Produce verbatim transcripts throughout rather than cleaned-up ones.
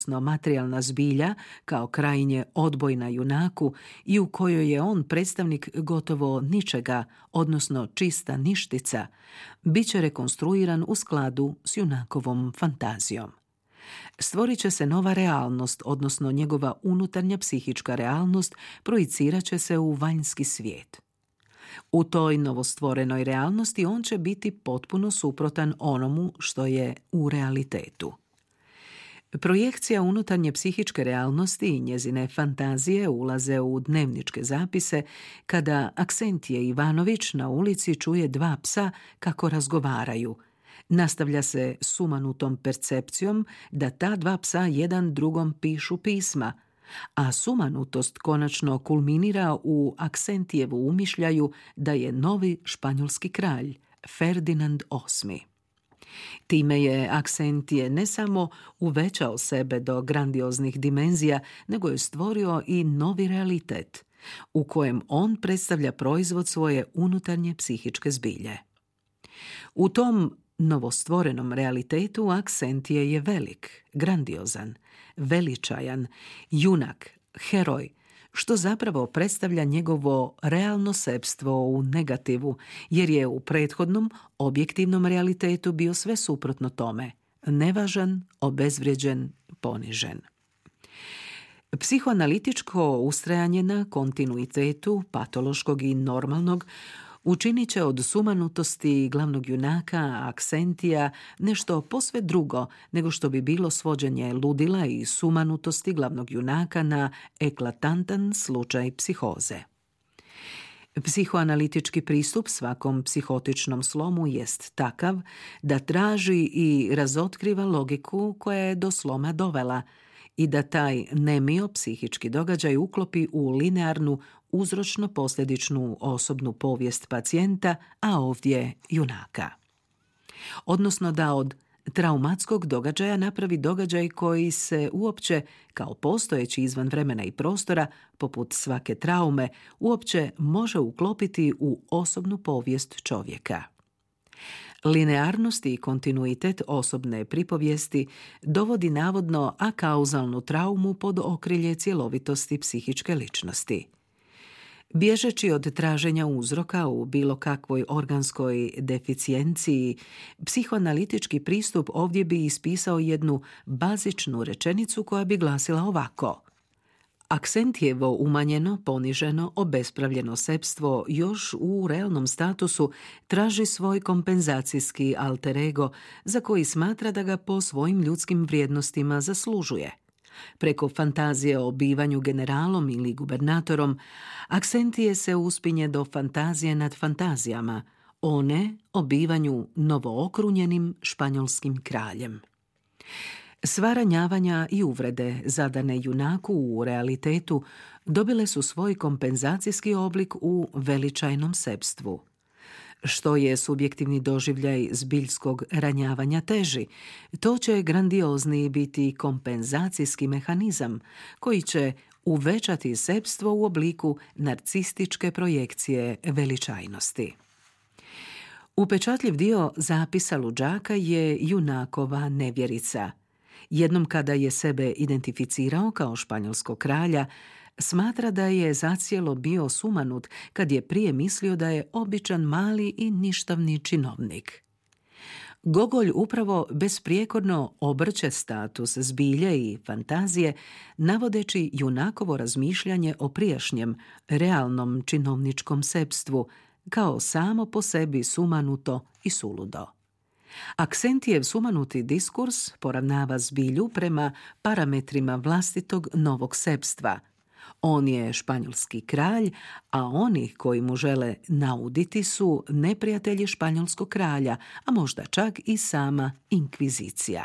materijalna zbilja kao krajnje odbojna junaku i u kojoj je on predstavnik gotovo ničega, odnosno čista ništica, bit će rekonstruiran u skladu s junakovom fantazijom. Stvorit će se nova realnost, odnosno njegova unutarnja psihička realnost projicirat će se u vanjski svijet. U toj novostvorenoj realnosti on će biti potpuno suprotan onomu što je u realitetu. Projekcija unutarnje psihičke realnosti i njezine fantazije ulaze u dnevničke zapise kada Aksentije Ivanović na ulici čuje dva psa kako razgovaraju. Nastavlja se sumanutom percepcijom da ta dva psa jedan drugom pišu pisma, a sumanutost konačno kulminira u Aksentijevu umišljaju da je novi španjolski kralj, Ferdinand osmi. Time je Aksentije ne samo uvećao sebe do grandioznih dimenzija, nego je stvorio i novi realitet, u kojem on predstavlja proizvod svoje unutarnje psihičke zbilje. U tom novostvorenom realitetu Aksentije je velik, grandiozan, veličajan, junak, heroj, što zapravo predstavlja njegovo realno sebstvo u negativu, jer je u prethodnom objektivnom realitetu bio sve suprotno tome, nevažan, obezvrijeđen, ponižen. Psihoanalitičko ustrajanje na kontinuitetu patološkog i normalnog učinit će od sumanutosti glavnog junaka Aksentija nešto posve drugo nego što bi bilo svođenje ludila i sumanutosti glavnog junaka na eklatantan slučaj psihoze. Psihoanalitički pristup svakom psihotičnom slomu jest takav da traži i razotkriva logiku koja je do sloma dovela i da taj nemio psihički događaj uklopi u linearnu uzročno-posljedičnu osobnu povijest pacijenta, a ovdje junaka. Odnosno da od traumatskog događaja napravi događaj koji se uopće, kao postojeći izvan vremena i prostora, poput svake traume, uopće može uklopiti u osobnu povijest čovjeka. Linearnost i kontinuitet osobne pripovijesti dovodi navodno akauzalnu traumu pod okrilje cjelovitosti psihičke ličnosti. Bježeći od traženja uzroka u bilo kakvoj organskoj deficijenciji, psihoanalitički pristup ovdje bi ispisao jednu bazičnu rečenicu koja bi glasila ovako: Aksentijevo umanjeno, poniženo, obespravljeno sebstvo još u realnom statusu traži svoj kompenzacijski alter ego za koji smatra da ga po svojim ljudskim vrijednostima zaslužuje. Preko fantazije o bivanju generalom ili gubernatorom, Aksentije se uspinje do fantazije nad fantazijama, one o bivanju novookrunjenim španjolskim kraljem. Sva ranjavanja i uvrede zadane junaku u realitetu dobile su svoj kompenzacijski oblik u veličajnom sebstvu. Što je subjektivni doživljaj zbiljskog ranjavanja teži, to će grandiozniji biti kompenzacijski mehanizam koji će uvećati sebstvo u obliku narcističke projekcije veličajnosti. Upečatljiv dio zapisa luđaka je junakova nevjerica. Jednom kada je sebe identificirao kao španjolskog kralja, smatra da je zacijelo bio sumanut kad je prije mislio da je običan mali i ništavni činovnik. Gogolj upravo besprijekorno obrće status zbilje i fantazije, navodeći junakovo razmišljanje o prijašnjem, realnom činovničkom sebstvu, kao samo po sebi sumanuto i suludo. Aksentijev sumanuti diskurs poravnava zbilju prema parametrima vlastitog novog sebstva. On je španjolski kralj, a oni koji mu žele nauditi su neprijatelji španjolskog kralja, a možda čak i sama inkvizicija.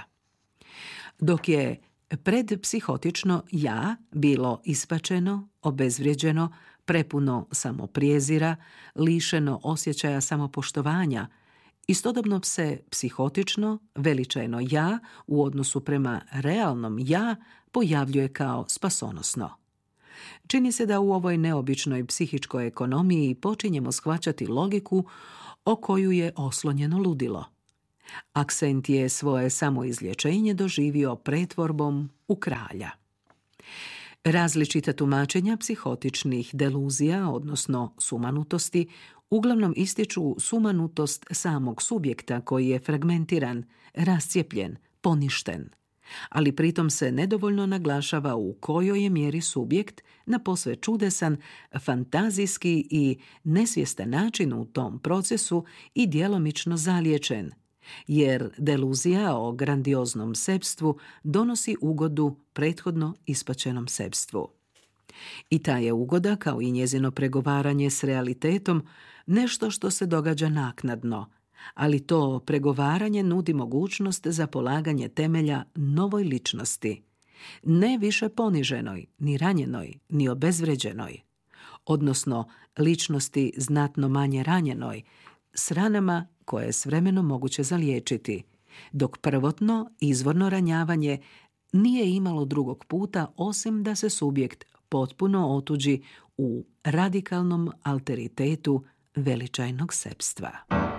Dok je predpsihotično ja bilo ispačeno, obezvrijeđeno, prepuno samoprijezira, lišeno osjećaja samopoštovanja, istodobno se psihotično, veličajno ja u odnosu prema realnom ja pojavljuje kao spasonosno. Čini se da u ovoj neobičnoj psihičkoj ekonomiji počinjemo shvaćati logiku o koju je oslonjeno ludilo. Aksent je svoje samoizlječenje doživio pretvorbom u kralja. Različita tumačenja psihotičnih deluzija, odnosno sumanutosti, uglavnom ističu sumanutost samog subjekta koji je fragmentiran, rascijepljen, poništen, ali pritom se nedovoljno naglašava u kojoj je mjeri subjekt na posve čudesan, fantazijski i nesvjestan način u tom procesu i djelomično zaliječen, jer deluzija o grandioznom sebstvu donosi ugodu prethodno ispaćenom sebstvu. I ta je ugoda, kao i njezino pregovaranje s realitetom, nešto što se događa naknadno, ali to pregovaranje nudi mogućnost za polaganje temelja novoj ličnosti, ne više poniženoj, ni ranjenoj, ni obezvređenoj, odnosno ličnosti znatno manje ranjenoj, s ranama koje je s vremenom moguće zaliječiti, dok prvotno, izvorno ranjavanje nije imalo drugog puta osim da se subjekt potpuno otuđi u radikalnom alteritetu veličajnog sebstva.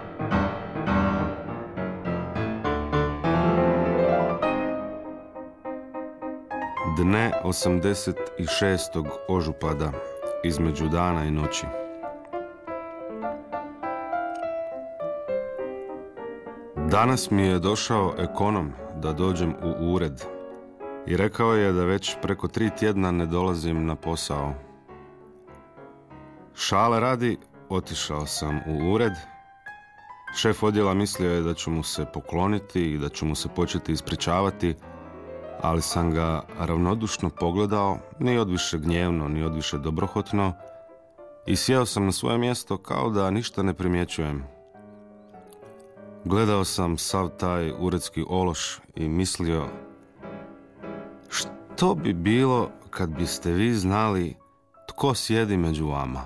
Dne osamdeset šestog ožupada, između dana i noći. Danas mi je došao ekonom da dođem u ured i rekao je da već preko tri tjedna ne dolazim na posao. Šale radi, otišao sam u ured. Šef odjela mislio je da ću mu se pokloniti i da ću mu se početi ispričavati, ali sam ga ravnodušno pogledao, ni odviše gnjevno, ni odviše dobrohotno, i sjeo sam na svoje mjesto kao da ništa ne primjećujem. Gledao sam sav taj uredski ološ i mislio, što bi bilo kad biste vi znali tko sjedi među vama?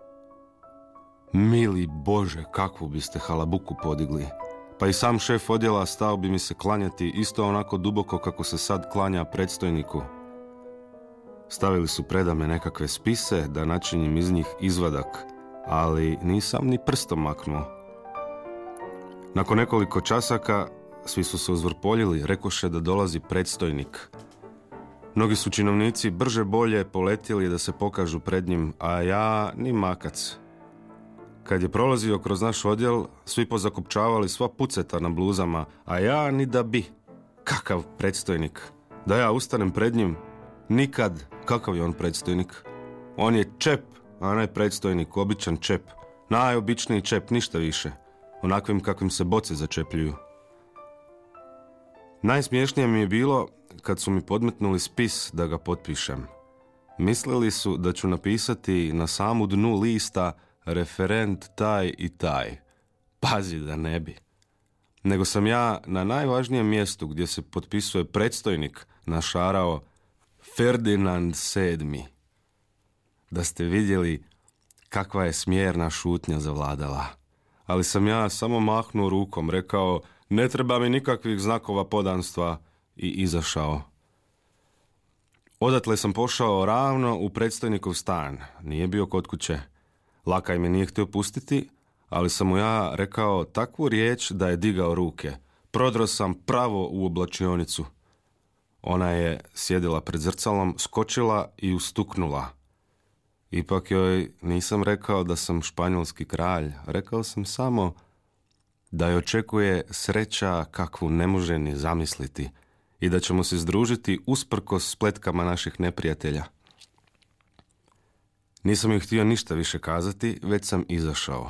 Mili Bože, kakvu biste halabuku podigli. Pa i sam šef odjela stao bi mi se klanjati isto onako duboko kako se sad klanja predstojniku. Stavili su predame nekakve spise da načinim iz njih izvadak, ali nisam ni prstom maknuo. Nakon nekoliko časaka svi su se uzvrpoljili, rekoše da dolazi predstojnik. Mnogi su činovnici brže bolje poletjeli da se pokažu pred njim, a ja ni makac. Kad je prolazio kroz naš odjel, svi pozakopčavali sva puceta na bluzama, a ja ni da bi. Kakav predstojnik! Da ja ustanem pred njim, nikad. Kakav je on predstojnik? On je čep, a ne predstojnik, običan čep. Najobičniji čep, ništa više. Onakvim kakvim se boce začepljuju. Najsmiješnije mi je bilo kad su mi podmetnuli spis da ga potpišem. Mislili su da ću napisati na samu dnu lista referent taj i taj. Pazi da ne bi. Nego sam ja na najvažnijem mjestu gdje se potpisuje predstojnik našarao Ferdinand sedmi. Da ste vidjeli kakva je smjerna šutnja zavladala. Ali sam ja samo mahnuo rukom, rekao ne treba mi nikakvih znakova podanstva i izašao. Odatle sam pošao ravno u predstojnikov stan. Nije bio kod kuće. Lakaj me nije htio pustiti, ali sam mu ja rekao takvu riječ da je digao ruke. Prodro sam pravo u oblačionicu. Ona je sjedila pred zrcalom, skočila i ustuknula. Ipak joj nisam rekao da sam španjolski kralj. Rekao sam samo da je očekuje sreća kakvu ne može ni zamisliti i da ćemo se združiti usprkos spletkama naših neprijatelja. Nisam joj htio ništa više kazati, već sam izašao.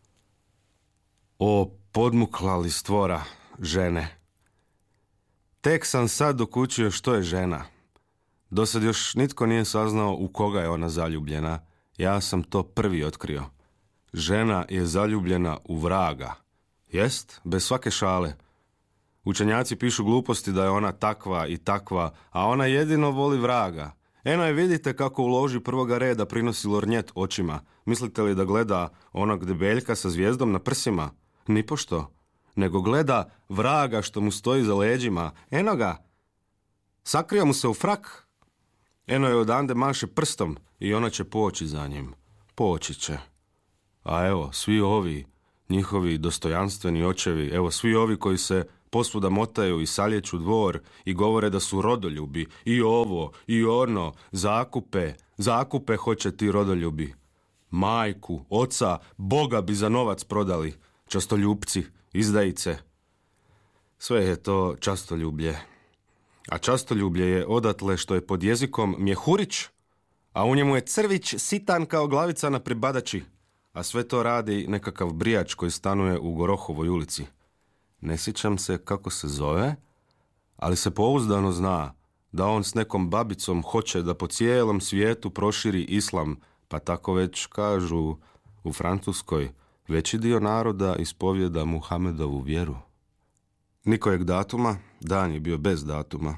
O, podmukla li stvora, žene! Tek sam sad dokučio što je žena. Dosad još nitko nije saznao u koga je ona zaljubljena. Ja sam to prvi otkrio. Žena je zaljubljena u vraga. Jest, bez svake šale. Učenjaci pišu gluposti da je ona takva i takva, a ona jedino voli vraga. Eno je vidite kako u loži prvoga reda prinosi lornjet očima. Mislite li da gleda onog debeljka sa zvijezdom na prsima? Nipošto. Nego gleda vraga što mu stoji za leđima. Eno ga. Sakrio mu se u frak. Eno je odande maše prstom i ona će poći za njim. Poći će. A evo, svi ovi, njihovi dostojanstveni očevi, evo svi ovi koji se posvuda motaju i saljeću dvor i govore da su rodoljubi, i ovo, i ono, zakupe, zakupe hoće ti rodoljubi. Majku, oca, Boga bi za novac prodali, častoljupci, izdajice. Sve je to častoljublje. A častoljublje je odatle što je pod jezikom mjehurić, a u njemu je crvić sitan kao glavica na pribadači, a sve to radi nekakav brijač koji stanuje u Gorohovoj ulici. Ne sjećam se kako se zove, ali se pouzdano zna da on s nekom babicom hoće da po cijelom svijetu proširi islam, pa tako već kažu u Francuskoj, veći dio naroda ispovjeda Muhamedovu vjeru. Nikojeg datuma, dan je bio bez datuma.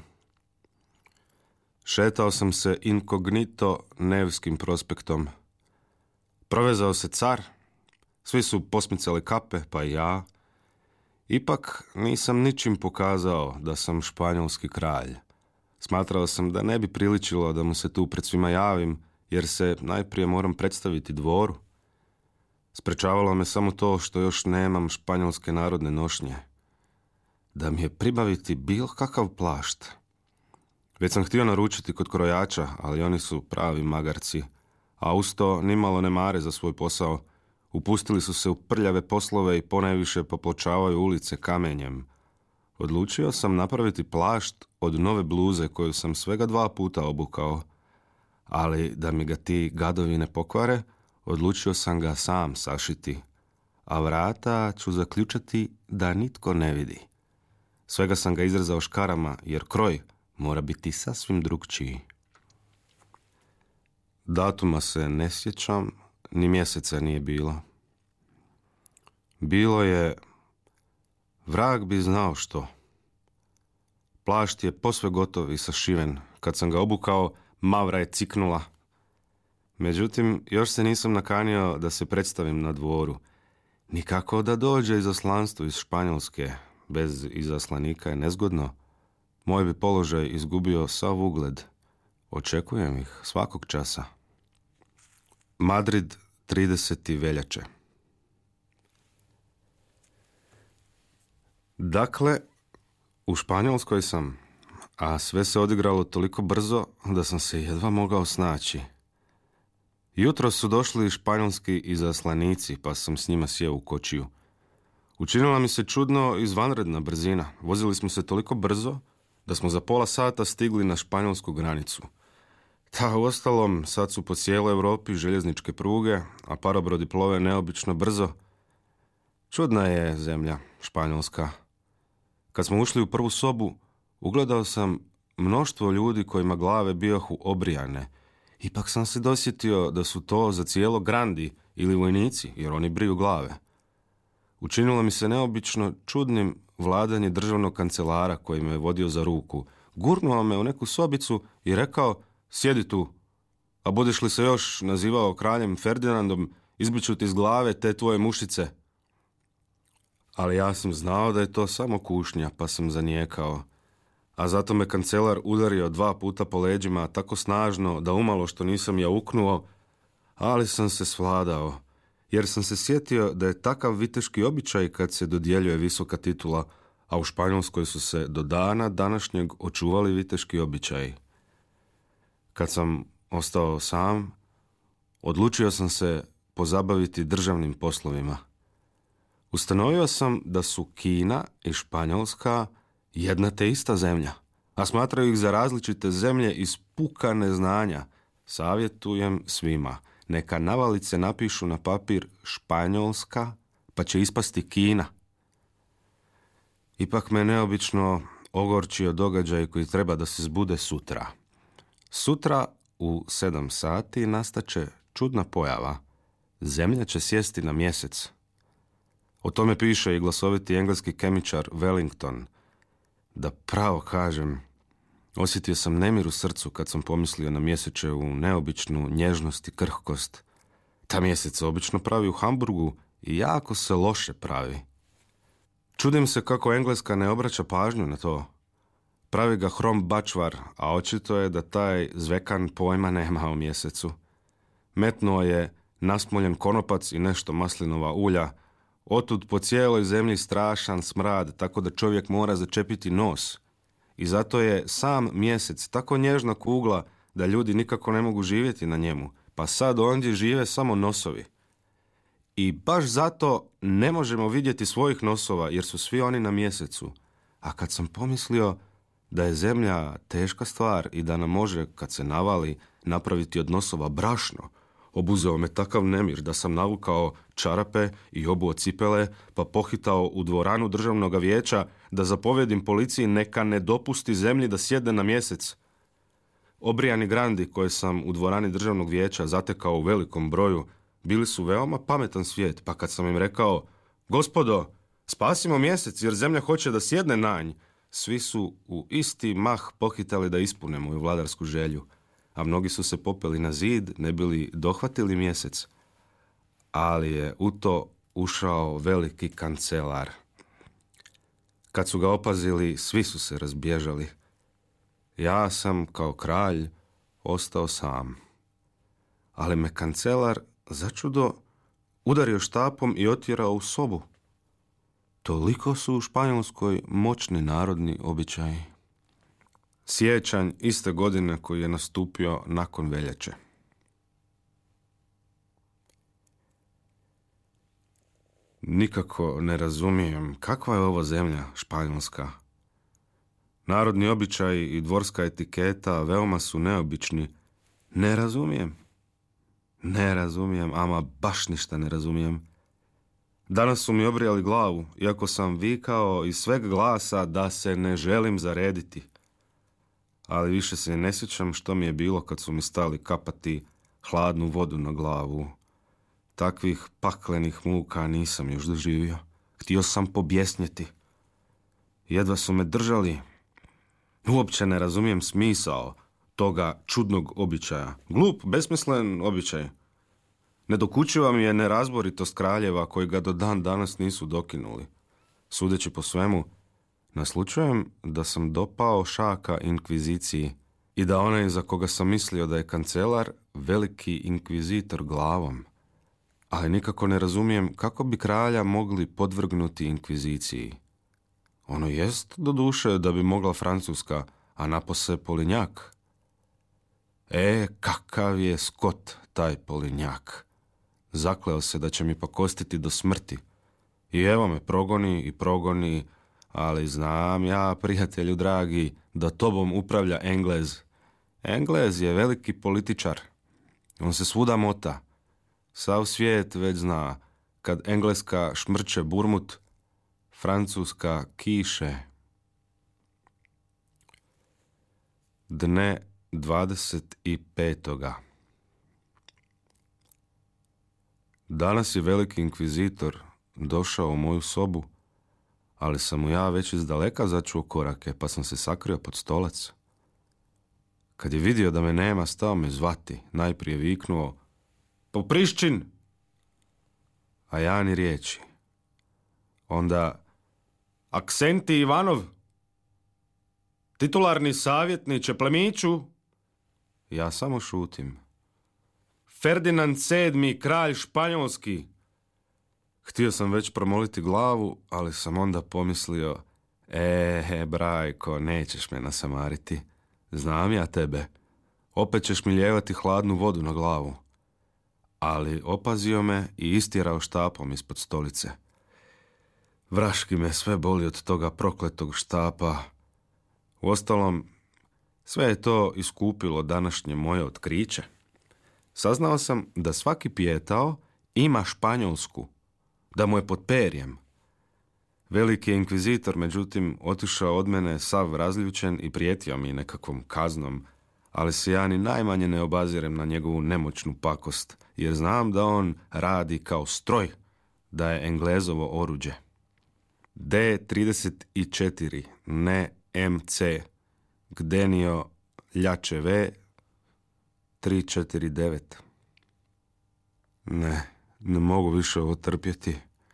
Šetao sam se inkognito Nevskim prospektom. Provezao se car, svi su posmicali kape, pa i ja. Ipak nisam ničim pokazao da sam španjolski kralj. Smatrao sam da ne bi priličilo da mu se tu pred svima javim, jer se najprije moram predstaviti dvoru. Sprečavalo me samo to što još nemam španjolske narodne nošnje. Da mi je pribaviti bilo kakav plašt. Već sam htio naručiti kod krojača, ali oni su pravi magarci, a usto nimalo ne mare za svoj posao. Upustili su se u prljave poslove i ponajviše popločavaju ulice kamenjem. Odlučio sam napraviti plašt od nove bluze koju sam svega dva puta obukao, ali da mi ga ti gadovi ne pokvare, odlučio sam ga sam sašiti, a vrata ću zaključati da nitko ne vidi. Svega sam ga izrezao škarama, jer kroj mora biti sasvim drugčiji. Datuma se ne sjećam, ni mjeseca nije bilo. Bilo je, vrag bi znao što. Plašt je posve gotov i sašiven. Kad sam ga obukao, mavra je ciknula. Međutim, još se nisam nakanio da se predstavim na dvoru. Nikako da dođe izaslanstvo iz Španjolske. Bez izaslanika je nezgodno. Moj bi položaj izgubio sav ugled. Očekujem ih svakog časa. Madrid, tridesetog veljače. Dakle, u Španjolskoj sam, a sve se odigralo toliko brzo da sam se jedva mogao snaći. Jutro su došli španjolski izaslanici, pa sam s njima sjeo u kočiju. Učinila mi se čudno izvanredna brzina. Vozili smo se toliko brzo da smo za pola sata stigli na španjolsku granicu. Ta, uostalom, sad su po cijeloj Europi željezničke pruge, a parobrodi plove neobično brzo. Čudna je zemlja, Španjolska. Kad smo ušli u prvu sobu, ugledao sam mnoštvo ljudi kojima glave bijahu obrijane. Ipak sam se dosjetio da su to za cijelo grandi ili vojnici, jer oni briju glave. Učinilo mi se neobično čudnim vladanje državnog kancelara koji me vodio za ruku. Gurnuo me u neku sobicu i rekao, sjedi tu, a budeš li se još nazivao kraljem Ferdinandom, izbiću ti iz glave te tvoje mušice. Ali ja sam znao da je to samo kušnja, pa sam zanijekao. A zato me kancelar udario dva puta po leđima tako snažno da umalo što nisam jauknuo, ali sam se svladao, jer sam se sjetio da je takav viteški običaj kad se dodjeljuje visoka titula, a u Španjolskoj su se do dana današnjeg očuvali viteški običaji. Kad sam ostao sam, odlučio sam se pozabaviti državnim poslovima. Ustanovio sam da su Kina i Španjolska jedna te ista zemlja, a smatraju ih za različite zemlje iz puka neznanja. Savjetujem svima, neka navalice napišu na papir Španjolska, pa će ispasti Kina. Ipak me neobično ogorčio događaj koji treba da se zbude sutra. Sutra u sedam sati nastaće čudna pojava. Zemlja će sjesti na mjesec. O tome piše i glasoviti engleski kemičar Wellington. Da pravo kažem, osjetio sam nemir u srcu kad sam pomislio na mjesečevu neobičnu nježnost i krhkost. Ta mjesec obično pravi u Hamburgu i jako se loše pravi. Čudim se kako Engleska ne obraća pažnju na to. Pravi ga hrom bačvar, a očito je da taj zvekan pojma nema o mjesecu. Metnuo je nasmoljen konopac i nešto maslinova ulja, Otud po cijeloj zemlji strašan smrad, tako da čovjek mora začepiti nos. I zato je sam mjesec tako nježna kugla da ljudi nikako ne mogu živjeti na njemu, pa sad ondje žive samo nosovi. I baš zato ne možemo vidjeti svojih nosova, jer su svi oni na mjesecu. A kad sam pomislio da je zemlja teška stvar i da nam može, kad se navali, napraviti od nosova brašno, obuzeo me takav nemir da sam navukao čarape i obuo cipele, pa pohitao u dvoranu državnog vijeća da zapovjedim policiji neka ne dopusti zemlji da sjedne na mjesec. Obrijani grandi koje sam u dvorani državnog vijeća zatekao u velikom broju bili su veoma pametan svijet, pa kad sam im rekao: gospodo, spasimo mjesec jer zemlja hoće da sjedne na nj, svi su u isti mah pohitali da ispune moju vladarsku želju, a mnogi su se popeli na zid, ne bili dohvatili mjesec. Ali je u to ušao veliki kancelar. Kad su ga opazili, svi su se razbježali. Ja sam, kao kralj, ostao sam. Ali me kancelar, začudo, udario štapom i otjerao u sobu. Toliko su u Španjolskoj moćni narodni običaji. Siječanj iste godine koji je nastupio nakon veljače. Nikako ne razumijem kakva je ovo zemlja Španjolska. Narodni običaji i dvorska etiketa veoma su neobični. Ne razumijem. Ne razumijem, ama baš ništa ne razumijem. Danas su mi obrijali glavu, iako sam vikao iz sveg glasa da se ne želim zarediti. Ali više se ne sjećam što mi je bilo kad su mi stali kapati hladnu vodu na glavu. Takvih paklenih muka nisam još doživio. Htio sam pobjesnjeti. Jedva su me držali. Uopće ne razumijem smisao toga čudnog običaja. Glup, besmislen običaj. Nedokučiva mi je nerazboritost kraljeva koji ga do dan danas nisu dokinuli. Sudeći po svemu, naslučujem da sam dopao šaka inkviziciji i da onaj za koga sam mislio da je kancelar veliki inkvizitor glavom. Ali nikako ne razumijem kako bi kralja mogli podvrgnuti inkviziciji. Ono jest, doduše, da bi mogla Francuska, a napose Polinjak. E, kakav je skot taj Polinjak. Zakleo se da će mi pakostiti do smrti. I evo me progoni i progoni, ali znam ja, prijatelju dragi, da tobom upravlja Englez. Englez je veliki političar. On se svuda mota. Sav svijet već zna, kad Engleska šmrče burmut, Francuska kiše. Dne dvadeset petoga Danas je veliki inkvizitor došao u moju sobu, ali sam mu ja već iz daleka začuo korake, pa sam se sakrio pod stolac. Kad je vidio da me nema, stao me zvati, najprije viknuo: Popriščin! A ja ni riječi. Onda: Aksenti Ivanov! Titularni savjetniče plemiću! Ja samo šutim. Ferdinand sedmi, kralj španjolski! Htio sam već promoliti glavu, ali sam onda pomislio: E, brajko, nećeš me nasamariti. Znam ja tebe. Opet ćeš mi lijevati hladnu vodu na glavu. Ali opazio me i istjerao štapom ispod stolice. Vraški me sve boli od toga prokletog štapa. Uostalom, sve je to iskupilo današnje moje otkriće. Saznao sam da svaki pijetao ima Španjolsku, da mu je pod perjem. Veliki je inkvizitor, međutim, otišao od mene sav razljučen i prijetio mi nekakvom kaznom, ali se ja ni najmanje ne obazirem na njegovu nemoćnu pakost, jer znam da on radi kao stroj, da je Englezovo oruđe. D trideset četiri, ne M C, Gdenio Ljače V, tri četiri devet. Ne, ne mogu više ovo trpjeti.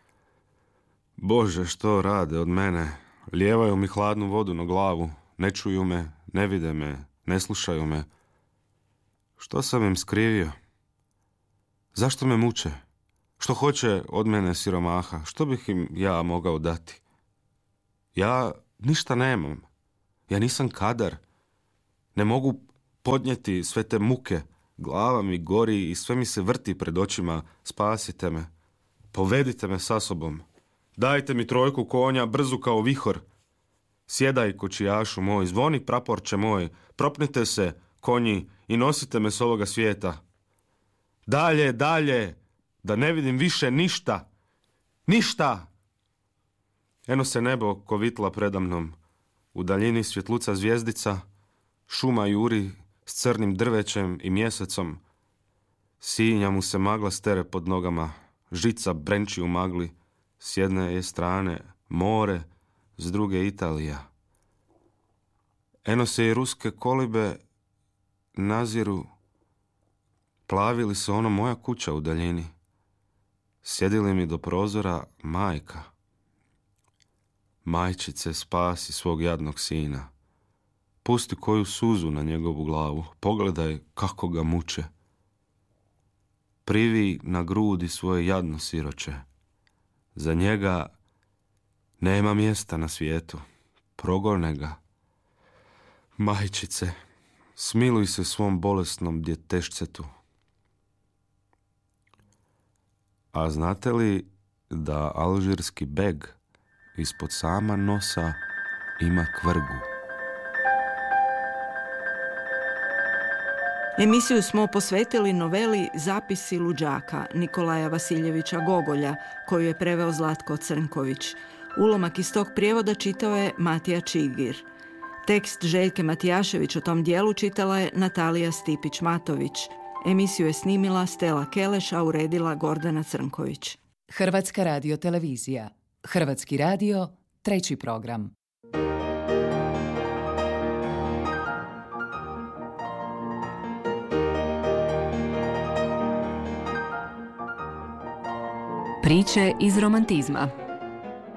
Bože, što rade od mene? Lijevaju mi hladnu vodu na glavu, ne čuju me, ne vide me, ne slušaju me. Što sam im skrivio? Zašto me muče? Što hoće od mene siromaha? Što bih im ja mogao dati? Ja ništa nemam. Ja nisam kadar. Ne mogu podnijeti sve te muke. Glava mi gori i sve mi se vrti pred očima. Spasite me. Povedite me sa sobom. Dajte mi trojku konja, brzu kao vihor. Sjedaj, kočijašu moj, zvoni praporče moj. Propnite se, konji, i nosite me s ovoga svijeta. Dalje, dalje, da ne vidim više ništa. Ništa! Eno se nebo kovitla predamnom. U daljini svjetluca zvijezdica, šuma juri s crnim drvećem i mjesecom. Sinja mu se magla stere pod nogama, žica brenči u magli. S jedne je strane more, s druge Italija. Eno se i ruske kolibe naziru. Plavili se ono moja kuća u daljini. Sjedili mi do prozora majka. Majčice, spasi svog jadnog sina. Pusti koju suzu na njegovu glavu. Pogledaj kako ga muče. Privi na grudi svoje jadno siroče. Za njega nema mjesta na svijetu. Progone ga. Majčice, smiluj se svom bolesnom djetešcetu. A znate li da alžirski beg ispod sama nosa ima kvrgu? Emisiju smo posvetili noveli Zapisi luđaka Nikolaja Vasiljevića Gogolja, koju je preveo Zlatko Crnković. Ulomak iz tog prijevoda čitao je Matija Čigir. Tekst Željke Matijašević o tom dijelu čitala je Natalija Stipić-Matović. Emisiju je snimila Stela Keleš, a uredila Gordana Crnković. Hrvatska radiotelevizija. Hrvatski radio, treći program. Priče iz romantizma.